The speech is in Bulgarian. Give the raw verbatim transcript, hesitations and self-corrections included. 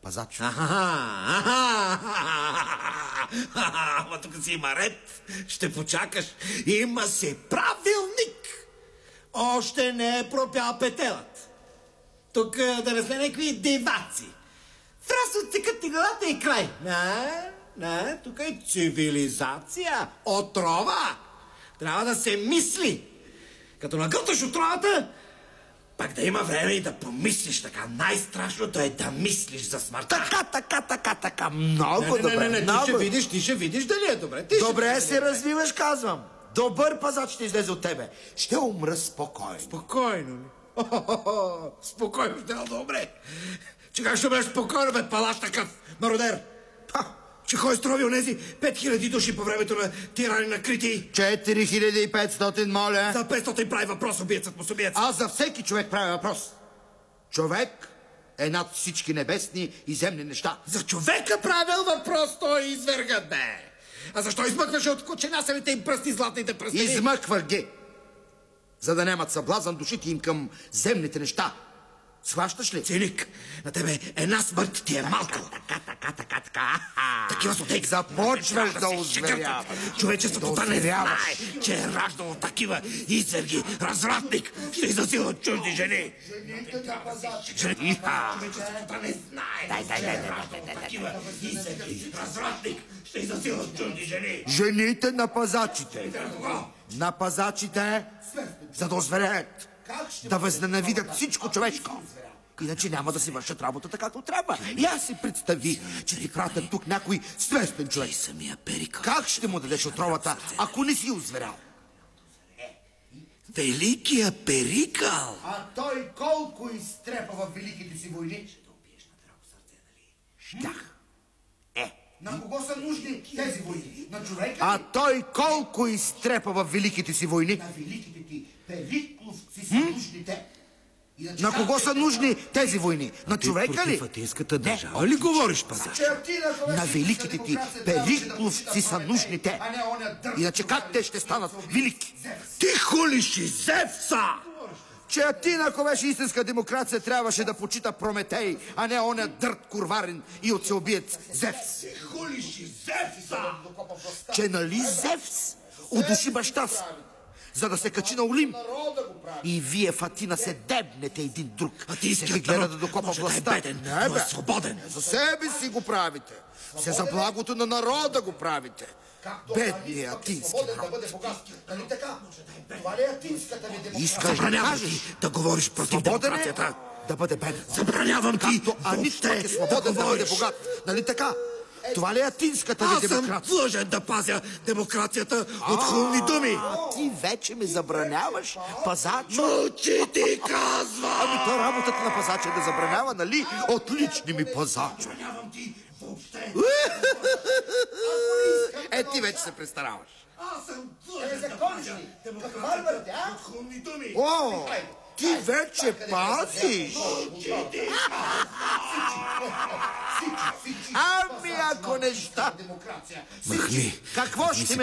пазачо. Ама тук си има ред. Ще почакаш. Има си правилник. Още не е пропял петелът. Тук да не сме някакви диваци. Фрас отсекат иглата и край. Не, не, тук е цивилизация. Отрова. Трябва да се мисли. Като нагълташ отровата, пак да има време и да помислиш така. Най-страшното е да мислиш за смъртта. Така, така, така, така. Много не, не, добре. Не, не, не, много... ти ще видиш, ти ще видиш дали е добре. Ти добре ще... се развиваш, казвам. Добър пазач ще излезе от тебе. Ще умра спокойно. Спокойно ли? Спокойно ще е добре. Че как ще бъдеш спокойно, бе, палаш такъв мародер? Че кой строви онези пет хиляди души по времето на тирани на Крити? четири хиляди и петстотин, моля. За петстотин прави въпрос убиецът му с убиец. Аз за всеки човек правя въпрос. Човек е над всички небесни и земни неща. За човека правил въпрос, той извергат, бе. А защо измъкваше от кученасевите им пръсти златните пръстени? Измъквах ги, за да нямат съблазън душите им към земните неща. Схващаш ли? Циник, на тебе една смърт ти е малко. Така, така, така, така. Такива са тъй. Започваш да озверяваш. Човечеството да не знае, че е раждало такива изверги. Развратник ще изнасилва чужди жени. Жените на пазачите. Човечеството да не знае, Дай, дай, че дай, е раждало такива изверги. Развратник ще изнасилва чужди жени. Жените на пазачите. На кого? На пазачите, за да озвереят. Да възненавидят всичко човешко. Иначе няма да си вършат работата както трябва. И аз си представи, че ти пратят тук някой свестен човек. Самия Перикъл. Как ще му дадеш отровата, ако не си озверял? Великия Перикъл. А той колко изтрепа в великите си войни? Ще да убиеш на драго сърце, нали? Щях. Е. На кого са нужни тези войни? На човека? А той колко изтрепа в великите си войни? На великите ти перикловци са нужни те. На кого са нужни тези войни? На човека ли? Против атейската държава ли говориш, пазач? На великите ти перикловци са нужни те. Иначе как те ще станат велики? Ти хулиш и Зевса! Че Атина, ако беше истинска демокрация, трябваше да почита Прометей, а не оня дърт курварен и отсеубиец Зевс. Ти хулиш и Зевса! Че нали Зевс удуши баща си, за да се качи на Олимп. И вие в Атина се дебнете един друг. А ти се ви гледа да докопа властта. Е беден, не, бе. е свободен. За себе си го правите. Все за благото на народа го правите. Бедният атински народ. Искаш да кажеш да говориш против демокрацията? Да бъде беден. Забранявам ти! Както Анис пък е свободен да бъде богат. Нали така? Това ли е атинската ви демокрация? Аз съм длъжен да пазя демокрацията от хулни думи. А ти вече ме забраняваш, пазачо? Мълчи, ти казва! Ами то работата на пазача е да забранява, нали? Отлични ми пазачо. Забранявам ти въобще. Е, ти вече се престараваш. Аз съм длъжен да пазя демокрацията от хулни думи. О, ти вече пазиш. Ами ако неща... Махни. Какво ще ме